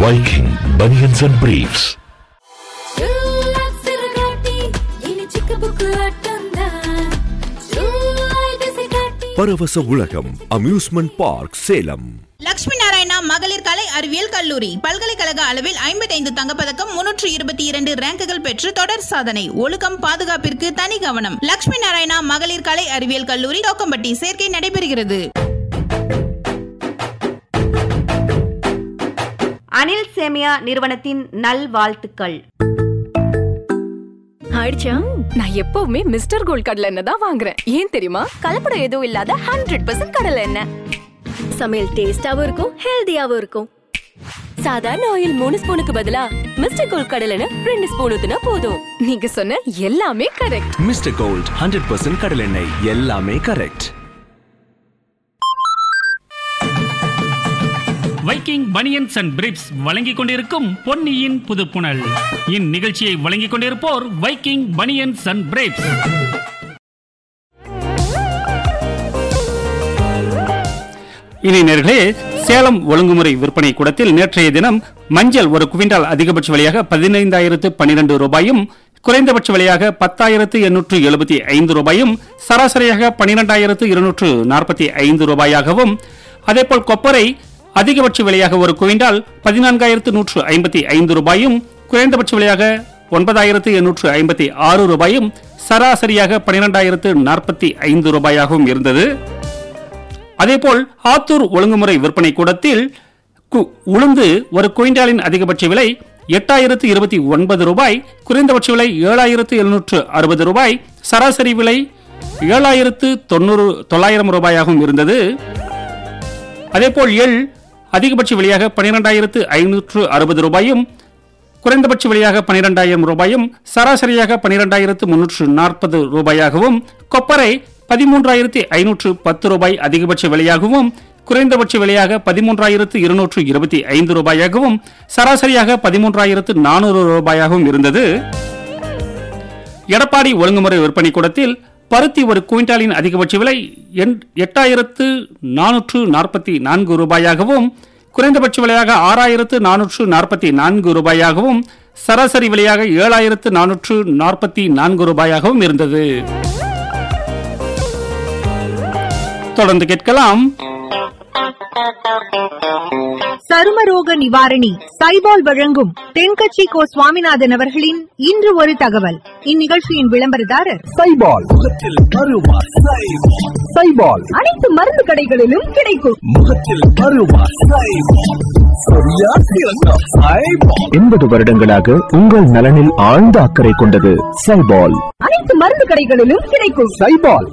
Viking Bunions and Briefs. பரவச உலகம் amusement park Salem. Lakshmi Narayana மகளிர் கலை அறிவியல் கல்லூரி பல்கலைக்கழக அளவில் 55 தங்கப்பதக்கம் 322 ரேங்குகள் பெற்று தொடர் சாதனை. ஒழுக்கம் பாதுகாப்பிற்கு தனி கவனம். லட்சுமி நாராயணா மகளிர் கலை அறிவியல் கல்லூரி தோக்கம்பட்டி. சேர்க்கை நடைபெறுகிறது. அனில் சேமியா நிறுவனத்தின் நல்வாழ்த்துக்கள். ஆயிடுச்சா? நான் எப்பவுமே மிஸ்டர் கோல்ட் கடலை எண்ணெய் தான் வாங்குறேன். ஏன் தெரியுமா? கலப்படம் எதுவும் இல்லாத 100% கடலை எண்ணெய். சமையல் டேஸ்டாவும் இருக்கும், ஹெல்தியாவும் இருக்கும். சாதாரண ஆயில் 3 ஸ்பூனுக்கு பதிலா மிஸ்டர் கோல்ட் கடலை எண்ணெய் 2 ஸ்பூன் ஊத்துனா போதும். நீங்க சொன்ன எல்லாமே கரெக்ட். மிஸ்டர் கோல்ட் 100% கடலை எண்ணெய், எல்லாமே கரெக்ட். வைக்கிங் பனியன்ஸ் அண்ட் பிரிப்ஸ் வழங்கிக் கொண்டிருக்கும் பொன்னியின் புதுப்புணல். இந்நிகழ்ச்சியை வழங்கிக் கொண்டிருப்போர் வைக்கிங் பனியன்ஸ் அண்ட் பிரிப்ஸ். இனி நேர்களே, சேலம் ஒழுங்குமுறை விற்பனை கூடத்தில் நேற்றைய தினம் மஞ்சள் ஒரு குவிண்டால் அதிகபட்ச விலையாக 15,012 ரூபாயும், குறைந்தபட்ச விலையாக 10,875 ரூபாயும், சராசரியாக 12,245 ரூபாயாகவும், அதேபோல் கொப்பரை அதிகபட்ச விலையாக ஒரு குவிண்டால் 14,155 ரூபாயும், குறைந்தபட்ச விலையாக 9,856 ரூபாயும், சராசரியாக 12,045 ரூபாயாகவும் இருந்தது. அதேபோல் ஆத்தூர் ஒழுங்குமுறை விற்பனை கூடத்தில் உளுந்து ஒரு குவிண்டாலின் அதிகபட்ச விலை 8,029 ரூபாய், குறைந்தபட்ச விலை 7,760 ரூபாய், சராசரி விலை 7,900 ரூபாயாகவும் இருந்தது. அதேபோல் எள் அதிகபட்ச விலையாக 12,560 ரூபாயும், குறைந்தபட்ச விலையாக 12,000 ரூபாயும், சராசரியாக 12,340 ரூபாயாகவும், கொப்பரை 13,510 ரூபாய் அதிகபட்ச விலையாகவும், குறைந்தபட்ச விலையாக 13,225 ரூபாயாகவும், சராசரியாக 13,400 ரூபாயாகவும் இருந்தது. எடப்பாடி ஒழுங்குமுறை விற்பனை கூடத்தில் பருத்தி ஒரு குவிண்டாலின் அதிகபட்ச விலை 8,444 ரூபாயாகவும், குறைந்தபட்ச விலையாக 6,444 ரூபாயாகவும், சராசரி விலையாக 7,444 ரூபாயாகவும் இருந்தது. தொடர்ந்து கேட்கலாம். சருமரோக நிவாரணி சைபால் வழங்கும் தென்கட்சி கோ சுவாமிநாதன் அவர்களின் இன்று ஒரு தகவல். இந்நிகழ்ச்சியின் விளம்பரதாரர் சைபால். சைபால் அனைத்து மருந்து கடைகளிலும் கிடைக்கும். முகத்தில் அருவா 80 வருடங்களாக உங்கள் நலனில் ஆழ்ந்த அக்கறை கொண்டது சைபால். அனைத்து மருந்து கடைகளிலும் கிடைக்கும். சைபால்.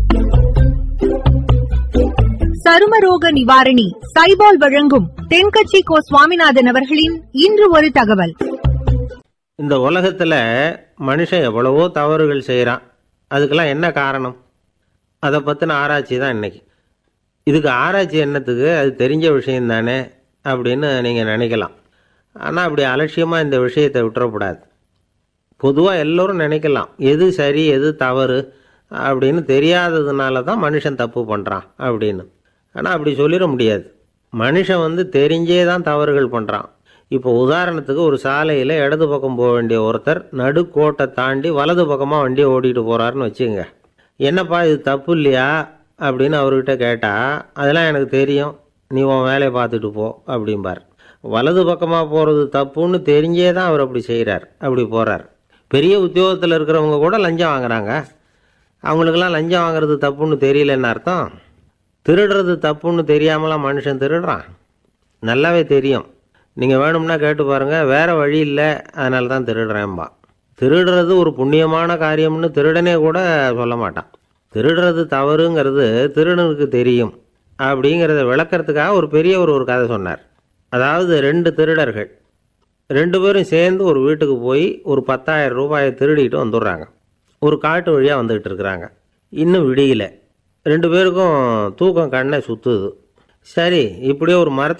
சருமரோக நிவாரணி சைபால் வழங்கும் தென்கட்சி கோ சுவாமிநாதன் அவர்களின் இன்று ஒரு தகவல். இந்த உலகத்தில் மனுஷன் எவ்வளவோ தவறுகள் செய்கிறான். அதுக்கெல்லாம் என்ன காரணம்? அதை பற்றின ஆராய்ச்சி தான் இன்னைக்கு. இதுக்கு ஆராய்ச்சி என்னத்துக்கு? அது தெரிஞ்ச விஷயம் தானே அப்படின்னு நீங்கள் நினைக்கலாம். ஆனால் அப்படி அலட்சியமாக இந்த விஷயத்தை விட்டுறக்கூடாது. பொதுவாக எல்லோரும் நினைக்கலாம், எது சரி எது தவறு அப்படின்னு தெரியாததுனால தான் மனுஷன் தப்பு பண்ணுறான் அப்படின்னு. ஆனால் அப்படி சொல்லிட முடியாது. மனுஷன் தெரிஞ்சே தான் தவறுகள் பண்ணுறான். இப்போ உதாரணத்துக்கு, ஒரு சாலையில் இடது பக்கம் போக வேண்டிய ஒருத்தர் நடுக்கோட்டை தாண்டி வலது பக்கமாக வண்டியை ஓட்டிகிட்டு போகிறாருன்னு வச்சுங்க. என்னப்பா இது தப்பு இல்லையா அப்படின்னு அவர்கிட்ட கேட்டால், அதெல்லாம் எனக்கு தெரியும், நீ உன் வேலையை பார்த்துட்டு போ அப்படிம்பார். வலது பக்கமாக போகிறது தப்புன்னு தெரிஞ்சே தான் அவர் அப்படி செய்கிறார், அப்படி போகிறார். பெரிய உத்தியோகத்தில் இருக்கிறவங்க கூட லஞ்சம் வாங்குறாங்க. அவங்களுக்கெல்லாம் லஞ்சம் வாங்குறது தப்புன்னு தெரியலன்னு அர்த்தம். திருடுறது தப்புன்னு தெரியாமலாம் மனுஷன் திருடுறான். நல்லாவே தெரியும். நீங்கள் வேணும்னா கேட்டு பாருங்கள், வேறு வழி இல்லை அதனால தான் திருடுறேன்பா. திருடுறது ஒரு புண்ணியமான காரியம்னு திருடனே கூட சொல்ல மாட்டான். திருடுறது தவறுங்கிறது திருடனுக்கு தெரியும் அப்படிங்கிறத விளக்கிறதுக்காக ஒரு பெரியவர் ஒரு கதை சொன்னார். அதாவது 2 திருடர்கள் 2 பேரும் சேர்ந்து ஒரு வீட்டுக்கு போய் ஒரு 10,000 ரூபாயை திருடிட்டு வந்துடுறாங்க. ஒரு காட்டு வழியாக வந்துக்கிட்டு இருக்கிறாங்க. இன்னும் விடியல. 2 பேருக்கும் தூக்கம் கண்ணை சுற்றுது. சரி, இப்படியே ஒரு மரத்து